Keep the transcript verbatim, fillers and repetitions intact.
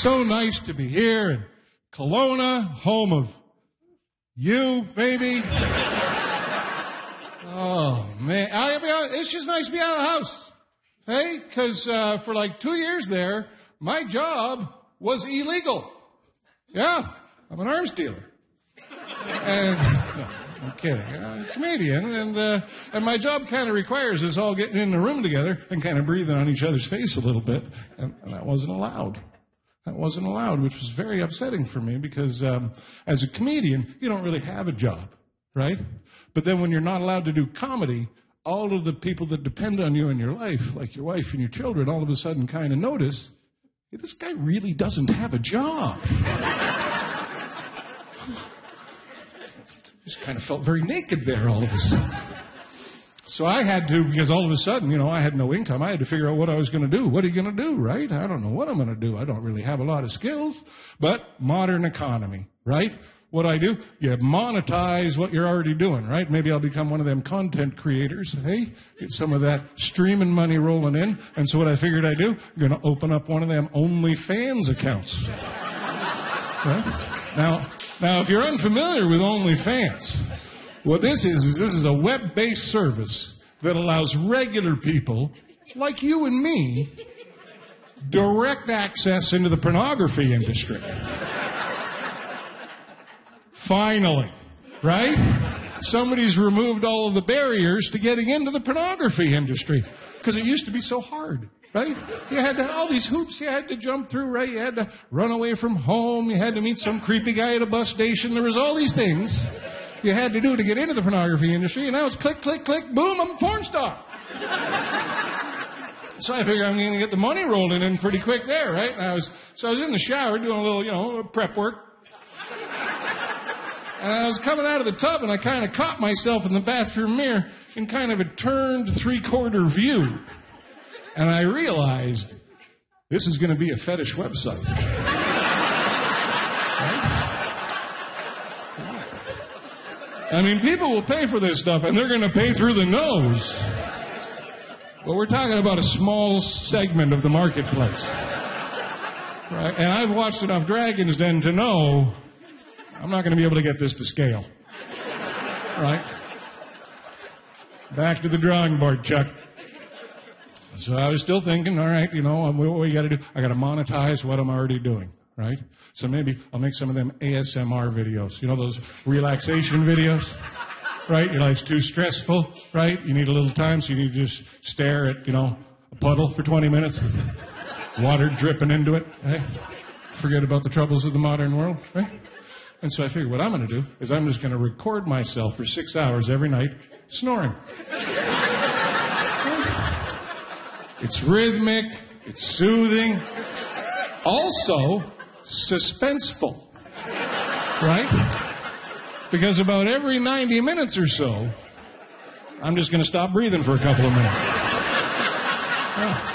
so nice to be here in Kelowna, home of you, baby. Oh, man. I, it's just nice to be out of the house. Hey, because uh, for like two years there, my job was illegal. Yeah, I'm an arms dealer. And, no, I'm kidding. I'm a comedian, and uh, and my job kind of requires us all getting in the room together and kind of breathing on each other's face a little bit, and, and that wasn't allowed. That wasn't allowed, which was very upsetting for me because um, as a comedian, you don't really have a job, right? But then when you're not allowed to do comedy, all of the people that depend on you in your life, like your wife and your children, all of a sudden kind of notice, hey, this guy really doesn't have a job. Just kind of felt very naked there all of a sudden. So I had to, because all of a sudden, you know, I had no income. I had to figure out what I was going to do. What are you going to do, right? I don't know what I'm going to do. I don't really have a lot of skills. But modern economy, right? What I do, you monetize what you're already doing, right? Maybe I'll become one of them content creators, hey? Get some of that streaming money rolling in. And so what I figured I'd do, I'm going to open up one of them OnlyFans accounts. Right? Now, now, if you're unfamiliar with OnlyFans, what this is, is this is a web-based service that allows regular people, like you and me, direct access into the pornography industry. Finally, right? Somebody's removed all of the barriers to getting into the pornography industry, because it used to be so hard, right? You had to, all these hoops you had to jump through, right? You had to run away from home. You had to meet some creepy guy at a bus station. There was all these things you had to do to get into the pornography industry, and now it's click, click, click, boom, I'm a porn star. So I figured I'm going to get the money rolling in pretty quick there, right? And I was, so I was in the shower doing a little, you know, prep work. And I was coming out of the tub, and I kind of caught myself in the bathroom mirror in kind of a turned three-quarter view. And I realized this is going to be a fetish website. I mean, people will pay for this stuff, and they're going to pay through the nose. But we're talking about a small segment of the marketplace. Right? And I've watched enough Dragon's Den to know I'm not going to be able to get this to scale. Right? Back to the drawing board, Chuck. So I was still thinking, all right, you know, what, what you got to do? I got to monetize what I'm already doing. Right? So maybe I'll make some of them A S M R videos. You know, those relaxation videos? Right? Your life's too stressful, right? You need a little time, so you need to just stare at, you know, a puddle for twenty minutes with water dripping into it, right? Forget about the troubles of the modern world, right? And so I figured what I'm going to do is I'm just going to record myself for six hours every night snoring. It's rhythmic, it's soothing, also suspenseful, right? Because about every ninety minutes or so, I'm just going to stop breathing for a couple of minutes. Yeah.